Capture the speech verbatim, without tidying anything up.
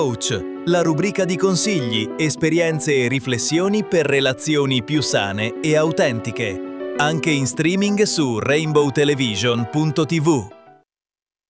Coach, la rubrica di consigli, esperienze e riflessioni per relazioni più sane e autentiche. Anche in streaming su rainbow television punto tv.